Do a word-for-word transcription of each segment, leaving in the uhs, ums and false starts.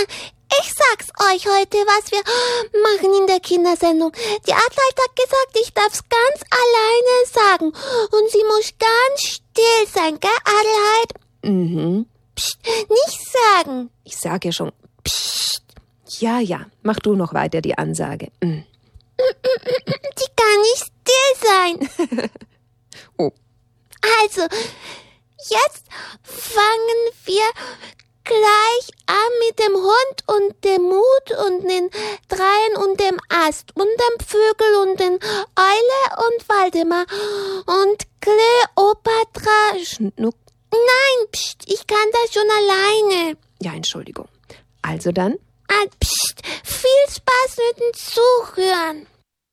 ich sag's euch heute, was wir machen in der Kindersendung. Die Adelheid hat gesagt, ich darf's ganz alleine sagen. Und sie muss ganz still sein, gell, Adelheid? Mhm. Psst, nicht sagen. Ich sag ja schon, psst. Ja, ja, mach du noch weiter die Ansage. Mhm. Die kann nicht still sein. Oh. Also, jetzt fangen wir gleich an mit dem Hund und dem Mut und den Dreien und dem Ast und dem Vögel und den Eule und Waldemar und Kleopatra. Schnuck. Nein, pst, ich kann das schon alleine. Ja, Entschuldigung. Also dann? Ah, pst, viel Spaß mit dem Zuhören.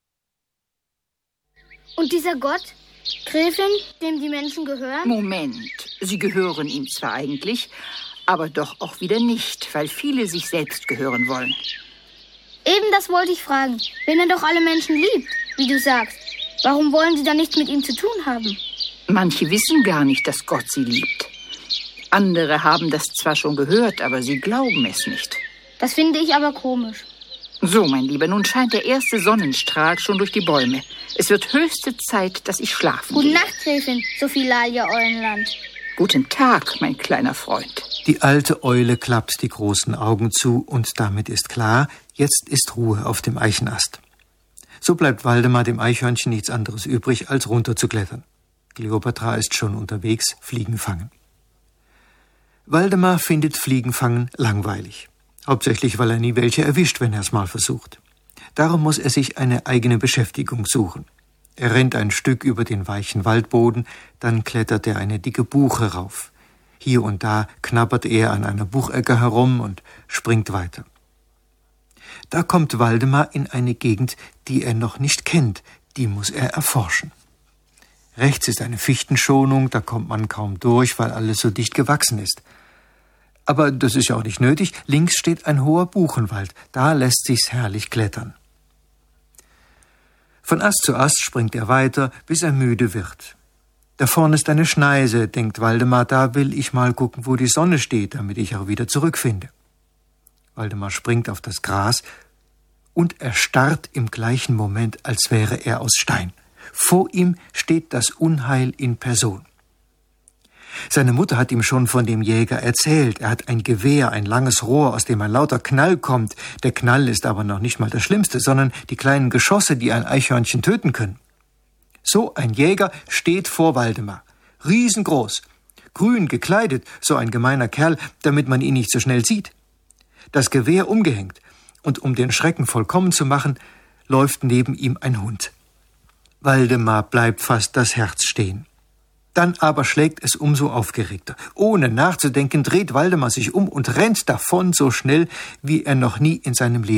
Und dieser Gott, Gräfin, dem die Menschen gehören? Moment, sie gehören ihm zwar eigentlich, aber doch auch wieder nicht, weil viele sich selbst gehören wollen. Eben das wollte ich fragen. Wenn er doch alle Menschen liebt, wie du sagst, warum wollen sie dann nichts mit ihm zu tun haben? Manche wissen gar nicht, dass Gott sie liebt. Andere haben das zwar schon gehört, aber sie glauben es nicht. Das finde ich aber komisch. So, mein Lieber, nun scheint der erste Sonnenstrahl schon durch die Bäume. Es wird höchste Zeit, dass ich schlafen Gute gehe. Nacht, Gräfin, Sophilalia Eulenland. Guten Tag, mein kleiner Freund. Die alte Eule klappt die großen Augen zu und damit ist klar, jetzt ist Ruhe auf dem Eichenast. So bleibt Waldemar dem Eichhörnchen nichts anderes übrig, als runterzuklettern. Kleopatra ist schon unterwegs, Fliegen fangen. Waldemar findet Fliegenfangen langweilig. Hauptsächlich, weil er nie welche erwischt, wenn er es mal versucht. Darum muss er sich eine eigene Beschäftigung suchen. Er rennt ein Stück über den weichen Waldboden, dann klettert er eine dicke Buche rauf. Hier und da knabbert er an einer Buchecke herum und springt weiter. Da kommt Waldemar in eine Gegend, die er noch nicht kennt, die muss er erforschen. Rechts ist eine Fichtenschonung, da kommt man kaum durch, weil alles so dicht gewachsen ist. Aber das ist ja auch nicht nötig, links steht ein hoher Buchenwald, da lässt sich's herrlich klettern. Von Ast zu Ast springt er weiter, bis er müde wird. Da vorne ist eine Schneise, denkt Waldemar, da will ich mal gucken, wo die Sonne steht, damit ich auch wieder zurückfinde. Waldemar springt auf das Gras und erstarrt im gleichen Moment, als wäre er aus Stein. Vor ihm steht das Unheil in Person. Seine Mutter hat ihm schon von dem Jäger erzählt. Er hat ein Gewehr, ein langes Rohr, aus dem ein lauter Knall kommt. Der Knall ist aber noch nicht mal das Schlimmste, sondern die kleinen Geschosse, die ein Eichhörnchen töten können. So ein Jäger steht vor Waldemar, riesengroß, grün gekleidet, so ein gemeiner Kerl, damit man ihn nicht so schnell sieht. Das Gewehr umgehängt, und um den Schrecken vollkommen zu machen, läuft neben ihm ein Hund. Waldemar bleibt fast das Herz stehen. Dann aber schlägt es umso aufgeregter. Ohne nachzudenken dreht Waldemar sich um und rennt davon so schnell, wie er noch nie in seinem Leben